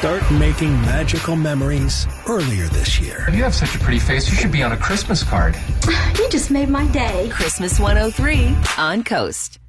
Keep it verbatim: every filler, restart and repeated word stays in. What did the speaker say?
Start making magical memories earlier this year. You have such a pretty face. You should be on a Christmas card. You just made my day. Christmas one oh three on Coast.